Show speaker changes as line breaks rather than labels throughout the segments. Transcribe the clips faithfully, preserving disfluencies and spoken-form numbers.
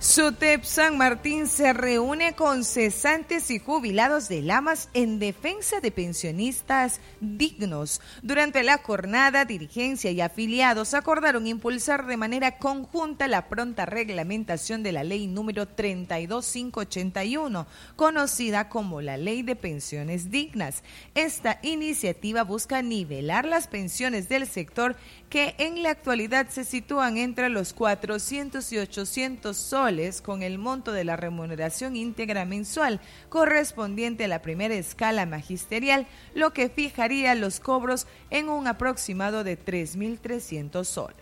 SUTEP San Martín se reúne con cesantes y jubilados de Lamas en defensa de pensionistas dignos. Durante la jornada, dirigencia y afiliados acordaron impulsar de manera conjunta la pronta reglamentación de la ley número treinta y dos mil quinientos ochenta y uno, conocida como la Ley de Pensiones Dignas. Esta iniciativa busca nivelar las pensiones del sector que en la actualidad se sitúan entre los cuatrocientos y ochocientos soles con el monto de la remuneración íntegra mensual correspondiente a la primera escala magisterial, lo que fijaría los cobros en un aproximado de tres mil trescientos soles.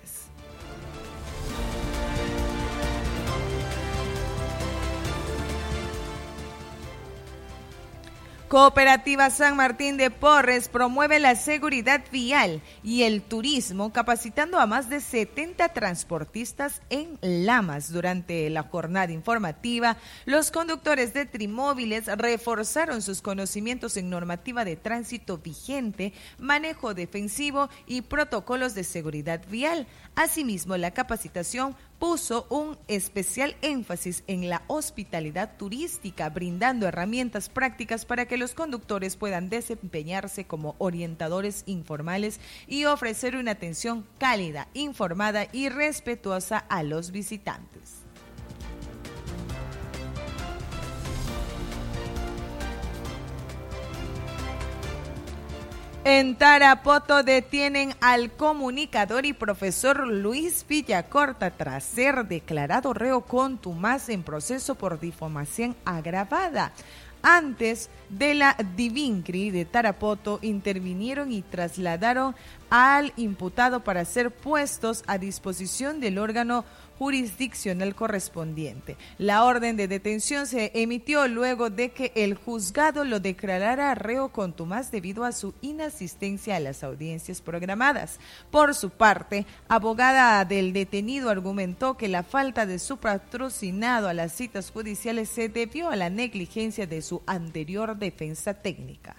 Cooperativa San Martín de Porres promueve la seguridad vial y el turismo, capacitando a más de setenta transportistas en Lamas. Durante la jornada informativa, los conductores de trimóviles reforzaron sus conocimientos en normativa de tránsito vigente, manejo defensivo y protocolos de seguridad vial. Asimismo, la capacitación puso un especial énfasis en la hospitalidad turística, brindando herramientas prácticas para que los conductores puedan desempeñarse como orientadores informales y ofrecer una atención cálida, informada y respetuosa a los visitantes. En Tarapoto detienen al comunicador y profesor Luis Villacorta tras ser declarado reo contumaz en proceso por difamación agravada. Antes de la Divincri de Tarapoto intervinieron y trasladaron al imputado para ser puestos a disposición del órgano jurisdiccional correspondiente. La orden de detención se emitió luego de que el juzgado lo declarara reo contumaz debido a su inasistencia a las audiencias programadas. Por su parte, abogada del detenido argumentó que la falta de su patrocinado a las citas judiciales se debió a la negligencia de su anterior defensa técnica.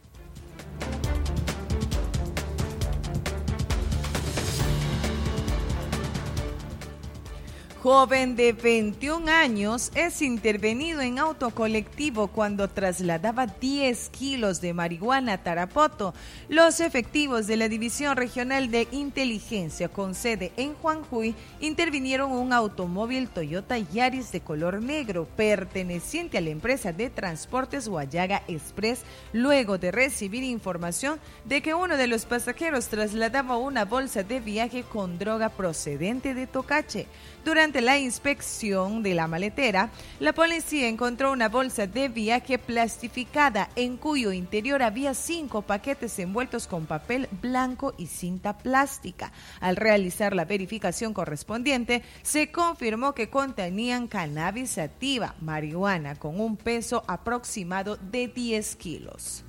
Joven de veintiún años es intervenido en auto colectivo cuando trasladaba diez kilos de marihuana a Tarapoto. Los efectivos de la División Regional de Inteligencia con sede en Juanjuy intervinieron un automóvil Toyota Yaris de color negro perteneciente a la empresa de transportes Guayaga Express, luego de recibir información de que uno de los pasajeros trasladaba una bolsa de viaje con droga procedente de Tocache. Durante la inspección de la maletera, la policía encontró una bolsa de viaje plastificada en cuyo interior había cinco paquetes envueltos con papel blanco y cinta plástica. Al realizar la verificación correspondiente, se confirmó que contenían cannabis sativa, marihuana, con un peso aproximado de diez kilos.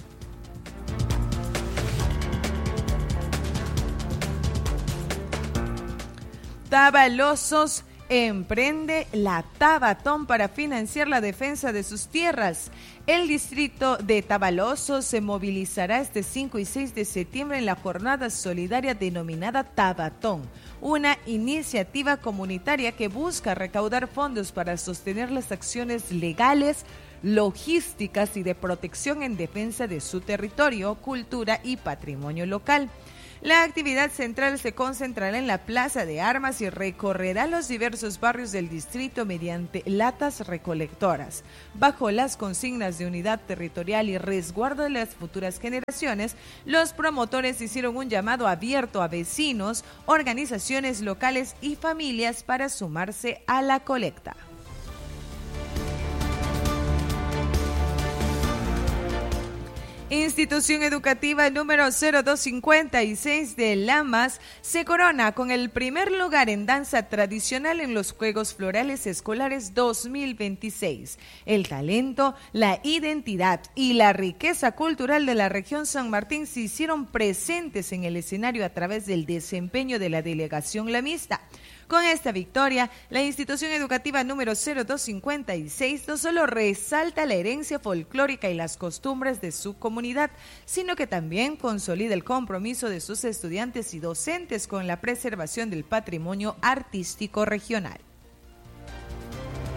Tabalosos emprende la Tabatón para financiar la defensa de sus tierras. El distrito de Tabalosos se movilizará este cinco y seis de septiembre en la jornada solidaria denominada Tabatón, una iniciativa comunitaria que busca recaudar fondos para sostener las acciones legales, logísticas y de protección en defensa de su territorio, cultura y patrimonio local. La actividad central se concentrará en la Plaza de Armas y recorrerá los diversos barrios del distrito mediante latas recolectoras. Bajo las consignas de unidad territorial y resguardo de las futuras generaciones, los promotores hicieron un llamado abierto a vecinos, organizaciones locales y familias para sumarse a la colecta. Institución Educativa número cero dos cincuenta y seis de Lamas se corona con el primer lugar en danza tradicional en los Juegos Florales Escolares dos mil veintiséis. El talento, la identidad y la riqueza cultural de la región San Martín se hicieron presentes en el escenario a través del desempeño de la delegación lamista. Con esta victoria, la institución educativa número cero dos cincuenta y seis no solo resalta la herencia folclórica y las costumbres de su comunidad, sino que también consolida el compromiso de sus estudiantes y docentes con la preservación del patrimonio artístico regional.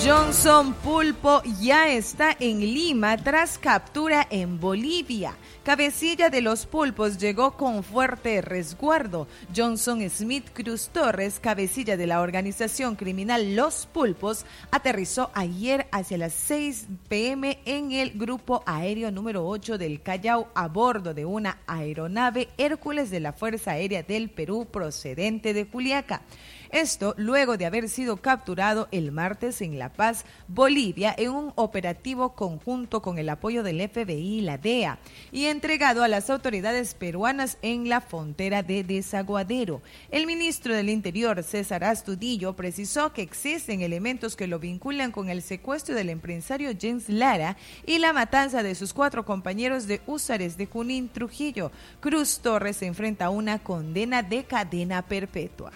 Johnson Pulpo ya está en Lima tras captura en Bolivia. Cabecilla de los pulpos llegó con fuerte resguardo. Johnson Smith Cruz Torres, cabecilla de la organización criminal Los Pulpos, aterrizó ayer hacia las seis pe eme en el grupo aéreo número ocho del Callao a bordo de una aeronave Hércules de la Fuerza Aérea del Perú procedente de Juliaca. Esto luego de haber sido capturado el martes en La Paz, Bolivia, en un operativo conjunto con el apoyo del efe be i y la de a, y entregado a las autoridades peruanas en la frontera de Desaguadero. El ministro del Interior, César Astudillo, precisó que existen elementos que lo vinculan con el secuestro del empresario James Lara y la matanza de sus cuatro compañeros de Húsares de Junín, Trujillo. Cruz Torres se enfrenta a una condena de cadena perpetua.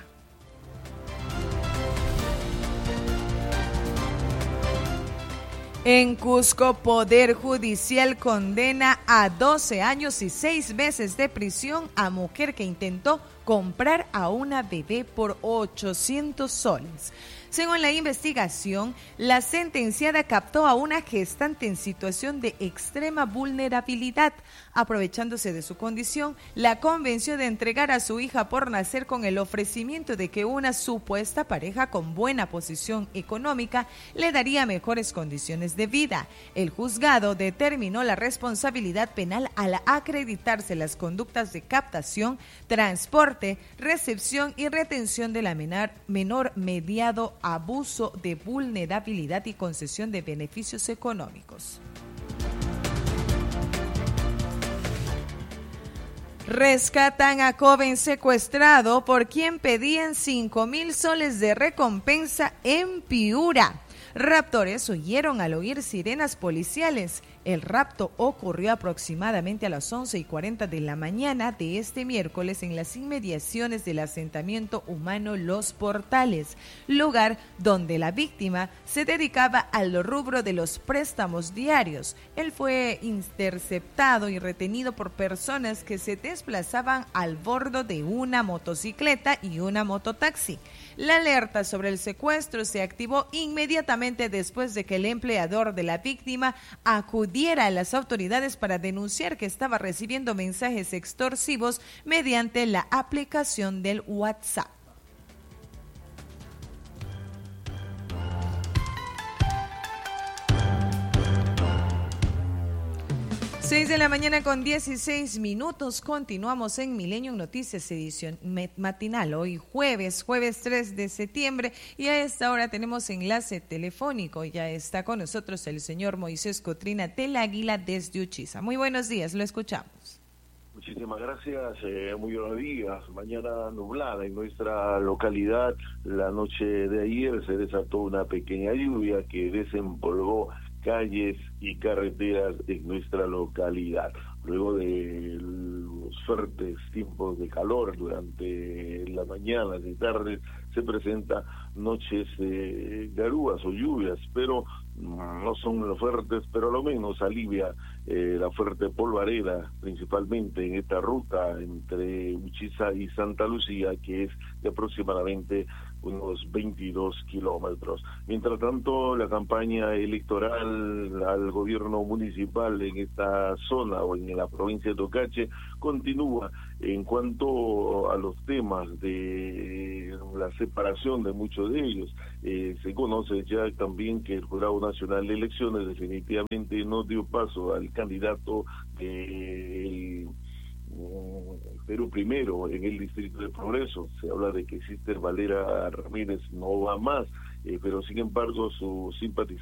En Cusco, Poder Judicial condena a doce años y seis meses de prisión a mujer que intentó comprar a una bebé por ochocientos soles. Según la investigación, la sentenciada captó a una gestante en situación de extrema vulnerabilidad. Aprovechándose de su condición, la convenció de entregar a su hija por nacer con el ofrecimiento de que una supuesta pareja con buena posición económica le daría mejores condiciones de vida. El juzgado determinó la responsabilidad penal al acreditarse las conductas de captación, transporte, recepción y retención de la menor, menor mediado abuso de vulnerabilidad y concesión de beneficios económicos. Rescatan a joven secuestrado por quien pedían cinco mil soles de recompensa en Piura. Raptores huyeron al oír sirenas policiales. El rapto ocurrió aproximadamente a las once y cuarenta de la mañana de este miércoles en las inmediaciones del asentamiento humano Los Portales, lugar donde la víctima se dedicaba al rubro de los préstamos diarios. Él fue interceptado y retenido por personas que se desplazaban al bordo de una motocicleta y una mototaxi. La alerta sobre el secuestro se activó inmediatamente después de que el empleador de la víctima acudiera a las autoridades para denunciar que estaba recibiendo mensajes extorsivos mediante la aplicación del WhatsApp. seis de la mañana con dieciséis minutos, continuamos en Milenio Noticias, edición matinal, hoy jueves, jueves tres de septiembre, y a esta hora tenemos enlace telefónico. Ya está con nosotros el señor Moisés Cotrina del Águila desde Uchiza. Muy buenos días, lo escuchamos.
Muchísimas gracias, eh, muy buenos días. Mañana nublada en nuestra localidad. La noche de ayer se desató una pequeña lluvia que desempolvó calles y carreteras en nuestra localidad. Luego de los fuertes tiempos de calor durante la mañana y tarde, se presentan noches de garúas o lluvias, pero no son fuertes, pero a lo menos alivia eh, la fuerte polvareda, principalmente en esta ruta entre Uchiza y Santa Lucía, que es de aproximadamente unos veintidós kilómetros. Mientras tanto, la campaña electoral al gobierno municipal en esta zona o en la provincia de Tocache continúa. En cuanto a los temas de la separación de muchos de ellos, eh, se conoce ya también que el Jurado Nacional de Elecciones definitivamente no dio paso al candidato del Perú Primero en el Distrito de Progreso. Se habla de que Sister Valera Ramírez no va más, eh, pero sin embargo sus simpatizantes